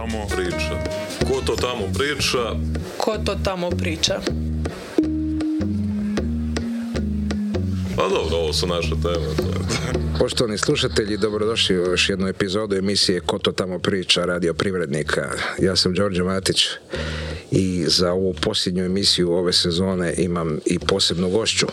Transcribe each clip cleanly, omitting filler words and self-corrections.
tamo priča? Ko to tamo priča? Ko to tamo priča? Pa dobro, ovo su naše teme. Poštovani slušatelji, dobrodošli u još jednu epizodu emisije Ko to tamo priča, Radio Privrednika. Ja sam Đorđe Matić i za ovu posljednju emisiju ove sezone imam i posebnu gošću.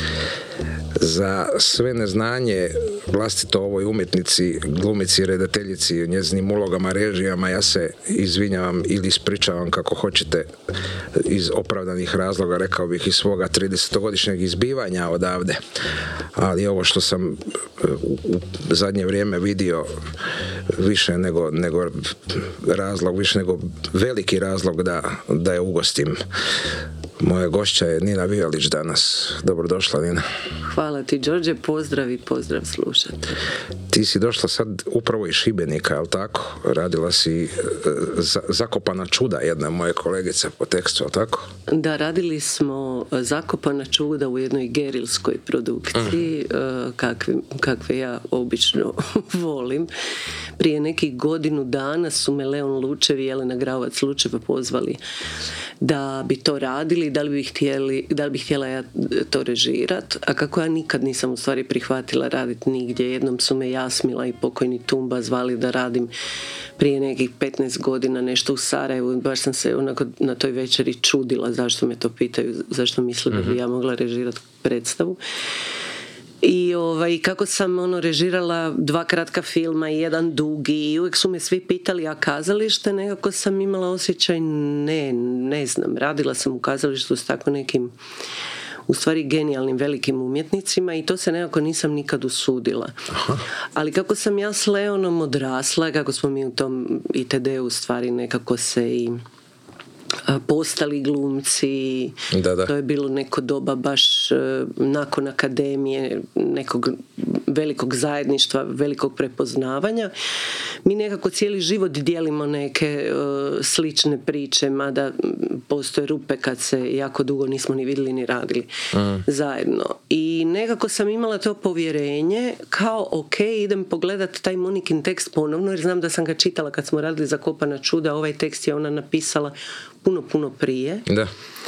Za sve neznanje vlastito ovoj umjetnici, glumici, redateljici, njezinim ulogama, režijama, ja se izvinjavam ili ispričavam kako hoćete iz opravdanih razloga, rekao bih iz svoga 30-godišnjeg izbivanja odavde. Ali ovo što sam u zadnje vrijeme vidio više nego razlog, više nego veliki razlog da je ugostim. Moja gošća je Nina Vijalić danas. Dobrodošla, Nina. Hvala ti, Đorđe. Pozdrav i pozdrav slušatelj. Ti si došla sad upravo iz Šibenika, je li tako? Radila si Zakopana čuda, jedna moja kolegica po tekstu, je li tako? Da, radili smo Zakopana čuda u jednoj gerilskoj produkciji, kakve ja obično volim. Prije nekih godinu dana su me Leon Lučev i Jelena Gravovac Lučeva pozvali da bi to radili, da li bi htjela ja to režirat, a kako ja nikad nisam u stvari prihvatila raditi nigdje. Jednom su me Jasmila i pokojni Tumba zvali da radim prije nekih 15 godina nešto u Sarajevu. Baš sam se onako na toj večeri čudila zašto me to pitaju, zašto misle da bi ja mogla režirati predstavu. I kako sam režirala 2 kratka filma i 1 dugi i uvijek su me svi pitali, a kazalište, nekako sam imala osjećaj ne znam, radila sam u kazalištu s tako nekim u stvari genijalnim velikim umjetnicima i to se nekako nisam nikad usudila. Aha. Ali kako sam ja s Leonom odrasla, kako smo mi u tom ITD-u u stvari nekako se i postali glumci, da. To je bilo neko doba baš nakon akademije, nekog velikog zajedništva, velikog prepoznavanja. Mi nekako cijeli život dijelimo neke slične priče, mada postoje rupe kad se jako dugo nismo ni vidjeli ni radili zajedno. I nekako sam imala to povjerenje kao ok, idem pogledat taj Monikin tekst ponovno, jer znam da sam ga čitala kad smo radili Zakopana čuda. Ovaj tekst je ona napisala puno prije. Da.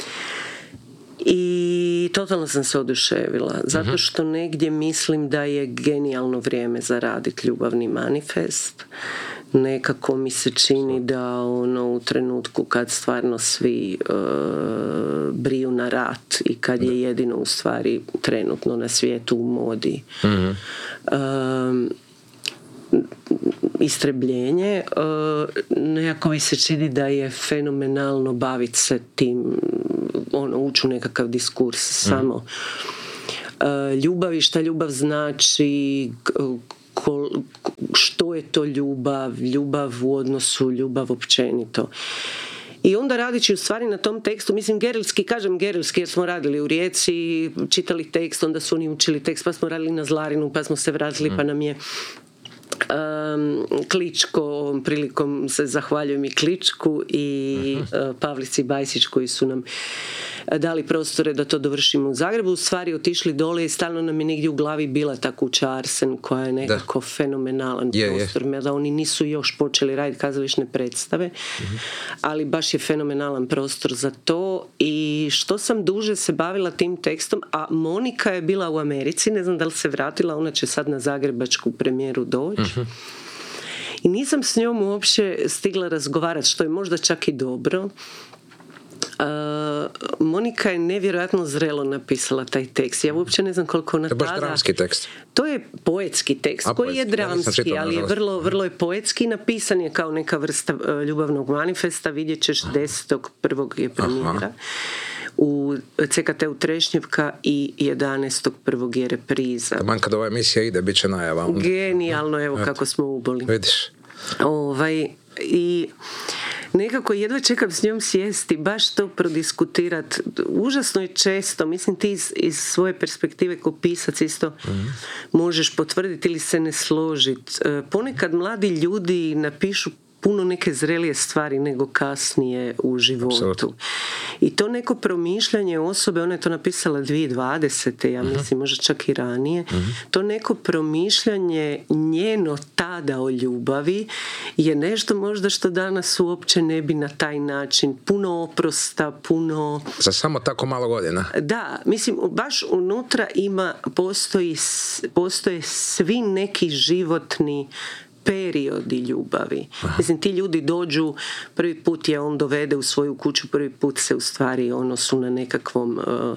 I totalno sam se oduševila, zato što negdje mislim da je genijalno vrijeme za raditi ljubavni manifest. Nekako mi se čini da u trenutku kad stvarno svi briju na rat i kad je jedino u stvari trenutno na svijetu u modi istrebljenje, nekako mi se čini da je fenomenalno baviti se tim, ući u nekakav diskurs samo ljubavi, šta ljubav znači, što je to ljubav u odnosu, ljubav općenito. I onda radići u stvari na tom tekstu, mislim gerilski, kažem gerilski jer smo radili u Rijeci, čitali tekst, onda su oni učili tekst, pa smo radili na Zlarinu, pa smo se vratili, pa nam je Kličko, ovom prilikom se zahvaljujem i Kličku i Pavlici Bajsić koji su nam dali prostore da to dovršimo u Zagrebu. U stvari otišli dole i stalno nam je negdje u glavi bila ta kuća Arsen koja je nekako fenomenalan prostor. Mada oni nisu još počeli raditi kazališne predstave, ali baš je fenomenalan prostor za to. I što sam duže se bavila tim tekstom, a Monika je bila u Americi, ne znam da li se vratila, ona će sad na zagrebačku premijeru doći. I nisam s njom uopće stigla razgovarati, što je možda čak i dobro. Monika je nevjerojatno zrelo napisala taj tekst. Ja uopće ne znam koliko ona tada... To je baš dramski tekst. To je poetski tekst, koji je dramski, ali je vrlo je poetski. Napisan je kao neka vrsta ljubavnog manifesta. Vidjet ćeš 10.1. je premijera u CKT-u Trešnjevka i 11.1. je repriza. Taman kad ova emisija ide, bit će najava. Genijalno, evo kako smo uboli. Vidiš. I nekako jedva čekam s njom sjesti, baš to prodiskutirati. Užasno je često, mislim ti iz svoje perspektive ko pisac isto možeš potvrditi ili se ne složiti. Ponekad mladi ljudi napišu puno neke zrelije stvari nego kasnije u životu. Absolutno. I to neko promišljanje osobe, ona je to napisala 2020. ja mislim, možda čak i ranije, to neko promišljanje njeno tada o ljubavi je nešto možda što danas uopće ne bi na taj način, puno oprosta, puno... Za samo tako malo godina. Da, mislim, baš unutra postoje svi neki životni periodi ljubavi. Mislim, ti ljudi dođu, prvi put je on dovede u svoju kuću, prvi put se u stvari su na nekakvom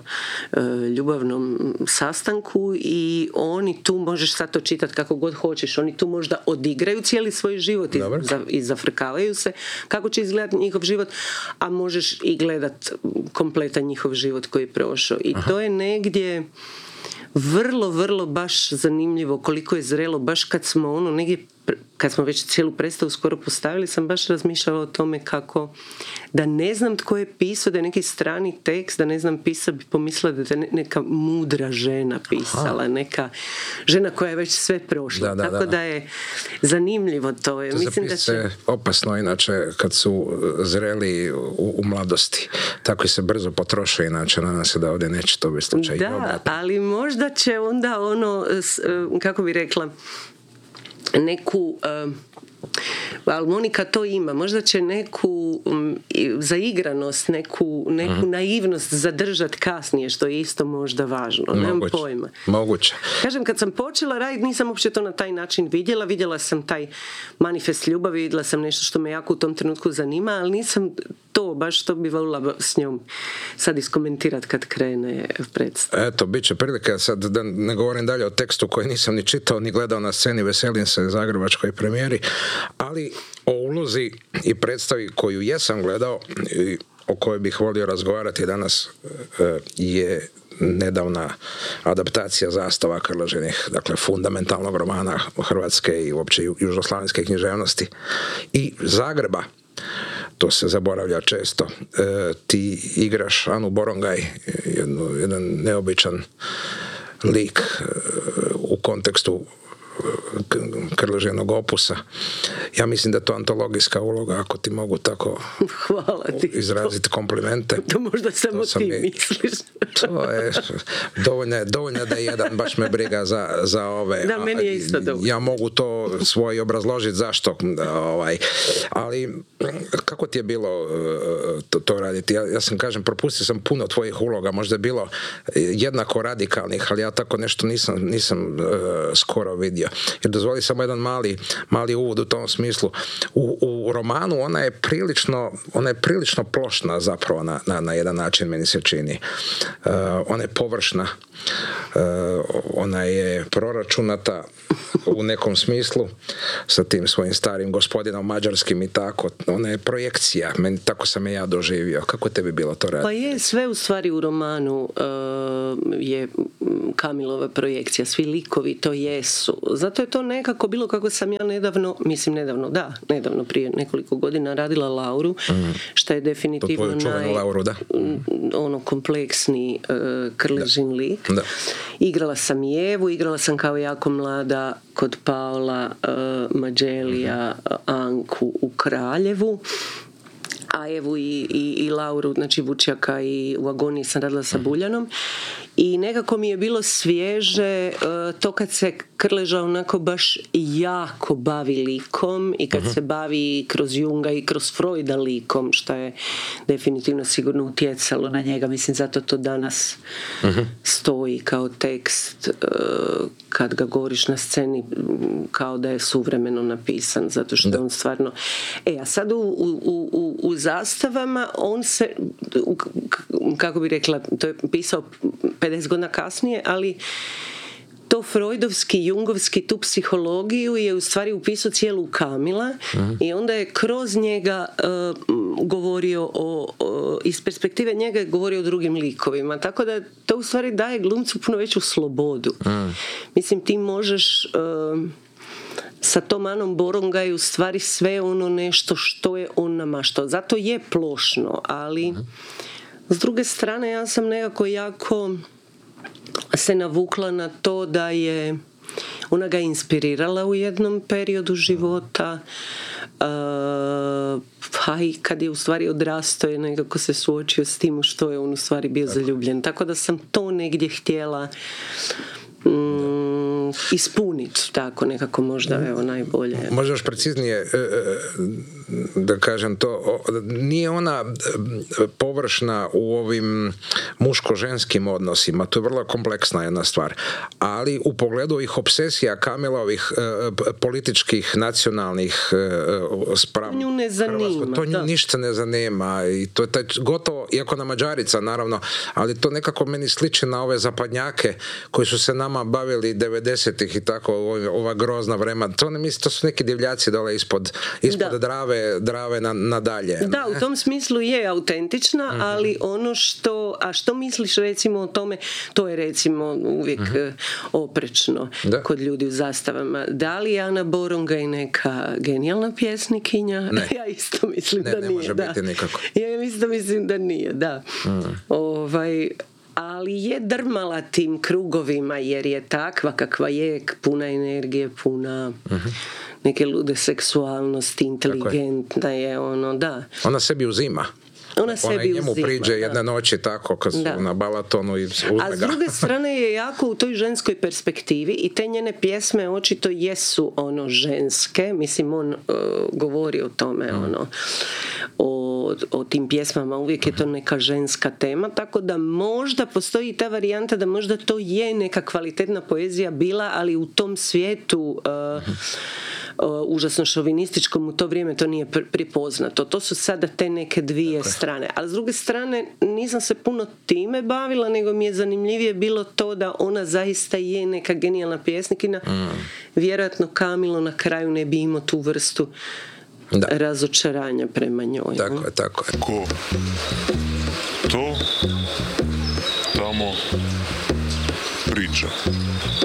ljubavnom sastanku i oni tu, možeš sad to čitati kako god hoćeš, oni tu možda odigraju cijeli svoj život i zafrkavaju se kako će izgledati njihov život, a možeš i gledat kompletan njihov život koji je prošao. I to je negdje vrlo, vrlo baš zanimljivo koliko je zrelo, baš kad smo negdje, kad smo već cijelu predstavu skoro postavili, sam baš razmišljala o tome kako da ne znam tko je pisao, da je neki strani tekst, da ne znam pisao, bi pomislila da je neka mudra žena pisala, neka žena koja je već sve prošla. Tako da je zanimljivo to. Je. Mislim da će... opasno inače kad su zreli u mladosti. Tako i se brzo potroše inače, nadam se da ovdje neće to biti slučaj. Da, ali možda će onda kako bi rekla, neku ali Monika to ima, možda će neku zaigranost, neku naivnost zadržati kasnije, što je isto možda važno. Nemam pojma. Moguće. Kažem, kad sam počela raditi, nisam uopće to na taj način vidjela sam taj manifest ljubavi, vidjela sam nešto što me jako u tom trenutku zanima, ali nisam to bi volila s njom sad iskomentirati kad krene predstava. Eto, bit će prilike, sad da ne govorim dalje o tekstu koji nisam ni čitao, ni gledao na sceni, veselim se zagrebačkoj premijeri, ali o ulozi i predstavi koju jesam gledao i o kojoj bih volio razgovarati danas je nedavna adaptacija Zastava Krležinih, dakle fundamentalnog romana hrvatske i uopće južnoslavenske književnosti i Zagreba. To se zaboravlja često. Ti igraš Anu Borongaj, jedan neobičan lik u kontekstu Krležinog opusa. Ja mislim da je to antologijska uloga, ako ti mogu tako izraziti komplimente. To možda samo ti misliš. To je dovoljno da je jedan, baš me briga za ove. Da, meni je isto dovoljno. Ja mogu to svoje obrazložiti zašto. Ali kako ti je bilo to raditi? Ja sam, propustio sam puno tvojih uloga, možda je bilo jednako radikalnih, ali ja tako nešto nisam skoro vidio. Jer dozvoli samo jedan mali uvod u tom smislu. U romanu ona je prilično plošna zapravo na jedan način, meni se čini. Ona je površna, ona je proračunata u nekom smislu sa tim svojim starim gospodinom mađarskim i tako. Ona je projekcija, tako sam je ja doživio. Kako tebi bilo to raditi? Pa je, sve u stvari u romanu je Kamilova projekcija, svi likovi to jesu. Zato je to nekako bilo kako sam ja nedavno prije nekoliko godina radila Lauru, što je definitivno Lauru, da? Kompleksni Krležin lik. Da. Igrala sam i Evu, igrala sam kao jako mlada kod Paola Mađelija Anku u Kraljevu, a Evu i Lauru, znači Vučjaka, i u Agoniji sam radila sa Buljanom. I nekako mi je bilo svježe to kad se Krleža onako baš jako bavi likom i kad se bavi kroz Junga i kroz Freuda likom, što je definitivno sigurno utjecalo na njega. Mislim, zato to danas stoji kao tekst kad ga govoriš na sceni, kao da je suvremeno napisan, zato što on stvarno... a sad u Zastavama on se, kako bi rekla, to je pisao 50 godina kasnije, ali to freudovski, jungovski, tu psihologiju je u stvari upisao cijelu Kamila i onda je kroz njega govorio iz perspektive njega je govorio o drugim likovima, tako da to u stvari daje glumcu puno veću slobodu. Mislim, ti možeš sa tom Anom Borongaj u stvari sve ono nešto što je on namaštao. Zato je plošno, ali s druge strane ja sam nekako jako se navukla na to da je Ona ga je inspirirala u jednom periodu života, pa i kad je u stvari odrastao je nekako se suočio s tim što je on u stvari bio zaljubljen. Tako da sam to negdje htjela ispuniti, tako nekako možda najbolje. Možda još preciznije da kažem to, nije ona površna u ovim muško-ženskim odnosima, to je vrlo kompleksna jedna stvar, ali u pogledu ovih obsesija Kamilovih političkih, nacionalnih spram nju ne zanima, to nju ništa ne zanima i to je taj, gotovo, iako na Mađarica naravno, ali to nekako meni sliči na ove zapadnjake koji su se nama bavili 90-ih i tako, ova grozna vremena, to su neki divljaci dole ispod Drave nadalje. Da, u tom smislu je autentična, ali ono što misliš recimo o tome, to je recimo uvijek oprečno kod ljudi u zastavama. Da li je Ana Boronga i neka genijalna pjesnikinja? Ne. Ja isto mislim da nije. Ne može biti nikako. Ja isto mislim da nije, da. Ali je drmala tim krugovima jer je takva kakva je, puna energije, puna neke lude seksualnosti, inteligentna je da. Ona sebi uzima. Ona njemu priđe jedne noći tako kad su na Balatonu i uzme ga. A s druge strane je jako u toj ženskoj perspektivi i te njene pjesme očito jesu ženske. Mislim, on govori o tome, o tim pjesmama, uvijek je to neka ženska tema, tako da možda postoji ta varijanta da možda to je neka kvalitetna poezija bila, ali u tom svijetu užasno šovinističkom u to vrijeme to nije pripoznato. To su sada te neke dvije strane. Ali s druge strane nisam se puno time bavila, nego mi je zanimljivije bilo to da ona zaista je neka genijalna pjesnikinja. Vjerojatno Kamilo na kraju ne bi imao tu vrstu razočaranja prema njoj. Tako je. Ko to tamo priča.